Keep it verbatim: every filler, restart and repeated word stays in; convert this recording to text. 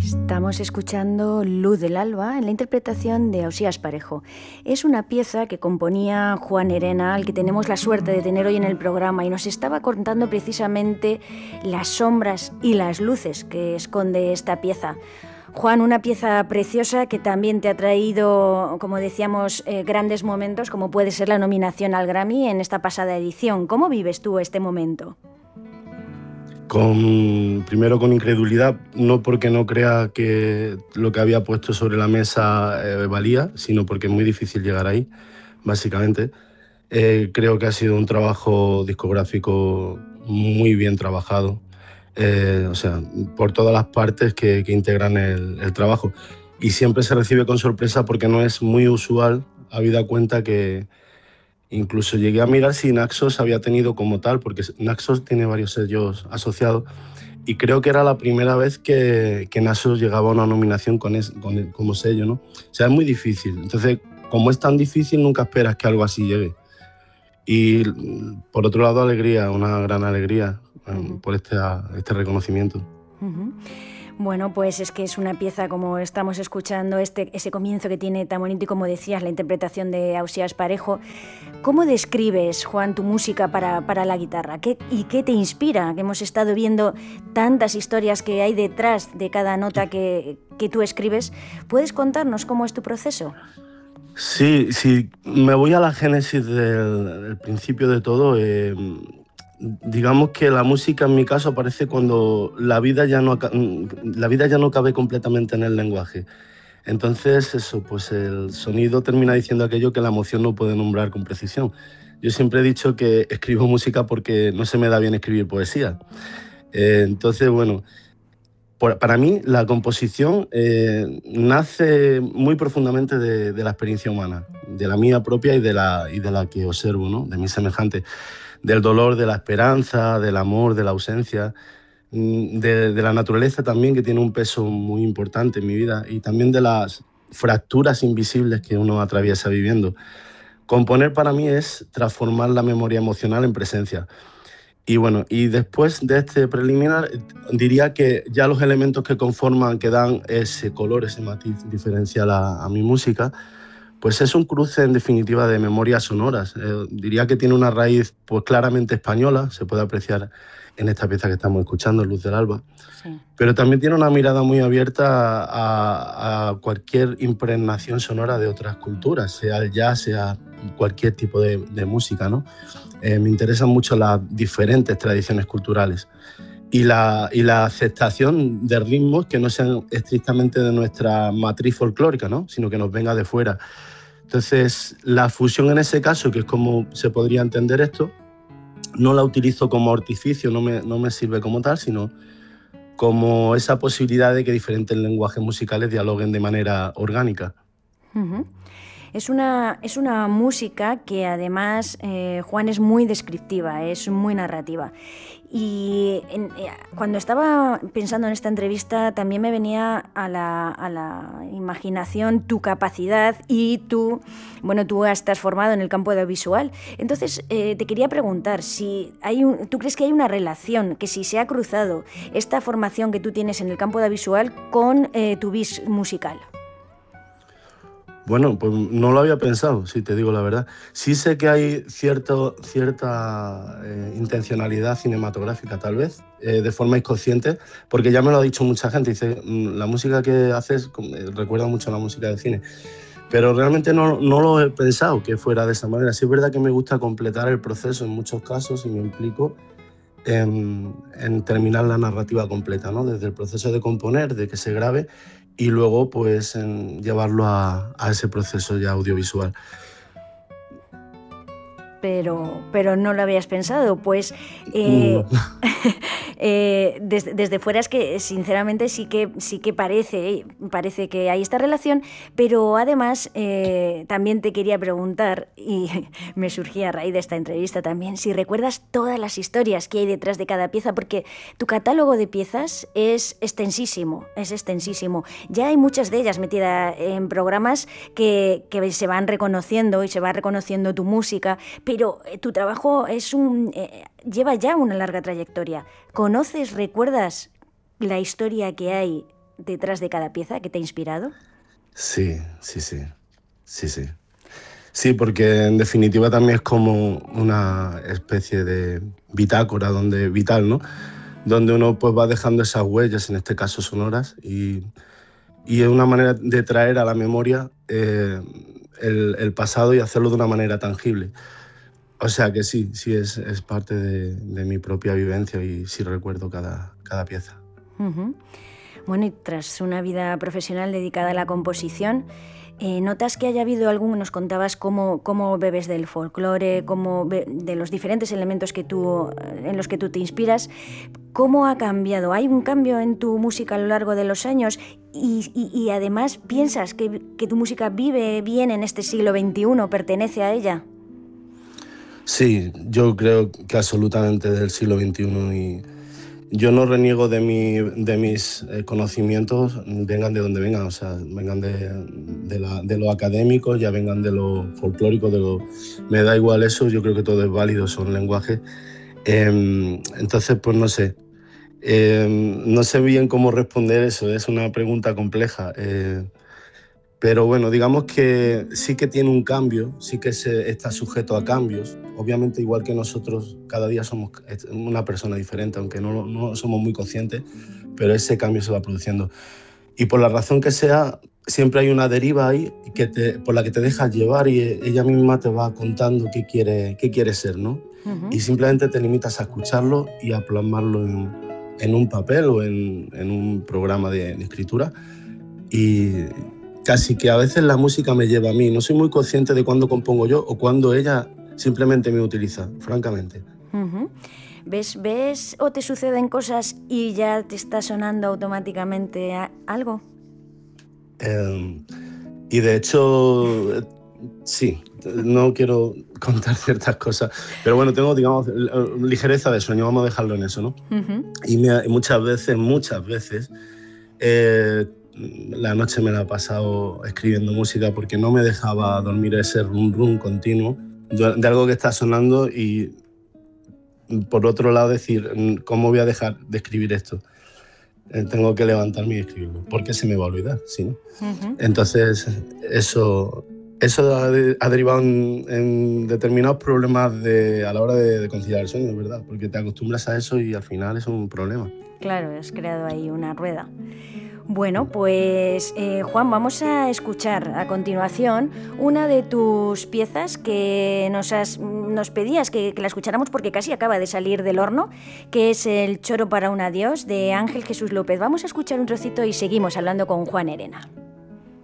Estamos escuchando Luz del Alba en la interpretación de Ausías Parejo. Es una pieza que componía Juan Herena, al que tenemos la suerte de tener hoy en el programa, y nos estaba contando precisamente las sombras y las luces que esconde esta pieza. Juan, una pieza preciosa que también te ha traído, como decíamos, eh, grandes momentos, como puede ser la nominación al Grammy en esta pasada edición. ¿Cómo vives tú este momento? Con, primero con incredulidad, no porque no crea que lo que había puesto sobre la mesa eh, valía, sino porque es muy difícil llegar ahí, básicamente. Eh, creo que ha sido un trabajo discográfico muy bien trabajado, eh, o sea, por todas las partes que, que integran el, el trabajo. Y siempre se recibe con sorpresa porque no es muy usual, habida cuenta que incluso llegué a mirar si Naxos había tenido como tal, porque Naxos tiene varios sellos asociados, y creo que era la primera vez que, que Naxos llegaba a una nominación con, es, con el, como sello, ¿no? O sea, es muy difícil. Entonces, como es tan difícil, nunca esperas que algo así llegue. Y por otro lado, alegría, una gran alegría uh-huh. por este, este reconocimiento. Uh-huh. Bueno, pues es que es una pieza, como estamos escuchando, este, ese comienzo que tiene tan bonito y, como decías, la interpretación de Ausías Parejo. ¿Cómo describes, Juan, tu música para, para la guitarra? ¿Qué, ¿Y qué te inspira? Que hemos estado viendo tantas historias que hay detrás de cada nota que, que tú escribes. ¿Puedes contarnos cómo es tu proceso? Sí, sí, me voy a la génesis del, del principio de todo. Eh, digamos que la música en mi caso aparece cuando la vida ya no, la vida ya no cabe completamente en el lenguaje. Entonces, eso, pues el sonido termina diciendo aquello que la emoción no puede nombrar con precisión. Yo siempre he dicho que escribo música porque no se me da bien escribir poesía. Eh, entonces, bueno, por, para mí la composición eh, nace muy profundamente de, de la experiencia humana, de la mía propia y de la, y de la que observo, ¿no? De mis semejantes, del dolor, de la esperanza, del amor, de la ausencia, de, de la naturaleza también, que tiene un peso muy importante en mi vida, y también de las fracturas invisibles que uno atraviesa viviendo. Componer para mí es transformar la memoria emocional en presencia. Y bueno, y después de este preliminar, diría que ya los elementos que conforman, que dan ese color, ese matiz diferencial a, a mi música, pues es un cruce en definitiva de memorias sonoras. Eh, diría que tiene una raíz pues claramente española, se puede apreciar en esta pieza que estamos escuchando, Luz del Alba, sí. Pero también tiene una mirada muy abierta a, a cualquier impregnación sonora de otras culturas, sea el jazz, sea cualquier tipo de, de música, ¿no? Eh, me interesan mucho las diferentes tradiciones culturales y la, y la aceptación de ritmos que no sean estrictamente de nuestra matriz folclórica, ¿no? Sino que nos venga de fuera. Entonces, la fusión en ese caso, que es como se podría entender esto, no la utilizo como artificio, no me, no me sirve como tal, sino como esa posibilidad de que diferentes lenguajes musicales dialoguen de manera orgánica. Uh-huh. Es una, es una música que además, eh, Juan, es muy descriptiva, es muy narrativa. Y en, eh, cuando estaba pensando en esta entrevista también me venía a la, a la imaginación tu capacidad y tú, bueno, tú estás formado en el campo audiovisual. Entonces eh, te quería preguntar si hay un, ¿tú crees que hay una relación, que si se ha cruzado esta formación que tú tienes en el campo audiovisual con eh, tu vis musical? Bueno, pues no lo había pensado, si te digo la verdad. Sí sé que hay cierto, cierta eh, intencionalidad cinematográfica, tal vez, eh, de forma inconsciente, porque ya me lo ha dicho mucha gente. Dice, la música que haces eh, recuerda mucho a la música de cine. Pero realmente no, no lo he pensado que fuera de esa manera. Sí es verdad que me gusta completar el proceso en muchos casos y me implico en, en terminar la narrativa completa, ¿no? Desde el proceso de componer, de que se grabe, y luego pues en llevarlo a, a ese proceso ya audiovisual. Pero, pero no lo habías pensado, pues eh, no. eh, desde, desde fuera es que sinceramente sí que, sí que parece, parece que hay esta relación, pero además eh, también te quería preguntar, y me surgía a raíz de esta entrevista también, si recuerdas todas las historias que hay detrás de cada pieza, porque tu catálogo de piezas es extensísimo, es extensísimo. Ya hay muchas de ellas metidas en programas que, que se van reconociendo y se va reconociendo tu música, pero tu trabajo es un, eh, lleva ya una larga trayectoria. ¿Conoces, recuerdas la historia que hay detrás de cada pieza que te ha inspirado? Sí, sí, sí, sí, sí. Sí, porque en definitiva también es como una especie de bitácora donde, vital, ¿no? Donde uno pues va dejando esas huellas, en este caso sonoras, y, y es una manera de traer a la memoria eh, el, el pasado y hacerlo de una manera tangible. O sea que sí, sí es, es parte de, de mi propia vivencia y sí recuerdo cada, cada pieza. Uh-huh. Bueno, y tras una vida profesional dedicada a la composición, eh, ¿notas que haya habido algún, nos contabas cómo, cómo bebes del folclore, cómo be, de los diferentes elementos que tú, en los que tú te inspiras? ¿Cómo ha cambiado? ¿Hay un cambio en tu música a lo largo de los años? Y, y, y además, ¿piensas que, que tu música vive bien en este siglo veintiuno, pertenece a ella? Sí, yo creo que absolutamente del siglo veintiuno y yo no reniego de, mi, de mis conocimientos, vengan de donde vengan, o sea, vengan de, de, la, de lo académico, ya vengan de lo folclórico, de lo, me da igual eso, yo creo que todo es válido, son lenguajes. Eh, entonces, pues no sé, eh, no sé bien cómo responder eso, es una pregunta compleja. Eh, Pero bueno, digamos que sí que tiene un cambio, sí que se está sujeto a cambios. Obviamente, igual que nosotros, cada día somos una persona diferente, aunque no, no somos muy conscientes, pero ese cambio se va produciendo. Y por la razón que sea, siempre hay una deriva ahí que te, por la que te dejas llevar y ella misma te va contando qué quiere, qué quiere ser, ¿no? Uh-huh. Y simplemente te limitas a escucharlo y a plasmarlo en, en un papel o en, en un programa de, de escritura. Y casi que a veces la música me lleva a mí. No soy muy consciente de cuándo compongo yo o cuándo ella simplemente me utiliza, francamente. Uh-huh. ¿Ves, ¿Ves o te suceden cosas y ya te está sonando automáticamente algo? Eh, y de hecho, sí, no quiero contar ciertas cosas, pero bueno, tengo, digamos, ligereza de sueño, vamos a dejarlo en eso, ¿no? Uh-huh. Y me, muchas veces, muchas veces, eh, la noche me la he pasado escribiendo música porque no me dejaba dormir ese rum rum continuo de algo que está sonando y por otro lado decir, ¿cómo voy a dejar de escribir esto? Eh, tengo que levantarme y escribirlo porque se me va a olvidar, ¿sí, no? Uh-huh. Entonces eso, eso ha, de, ha derivado en, en determinados problemas de, a la hora de, de conciliar el sueño, ¿verdad? Porque te acostumbras a eso y al final es un problema. Claro, has creado ahí una rueda. Bueno, pues eh, Juan, vamos a escuchar a continuación una de tus piezas que nos, has, nos pedías que, que la escucháramos porque casi acaba de salir del horno, que es El choro para un adiós de Ángel Jesús López. Vamos a escuchar un trocito y seguimos hablando con Juan Herena.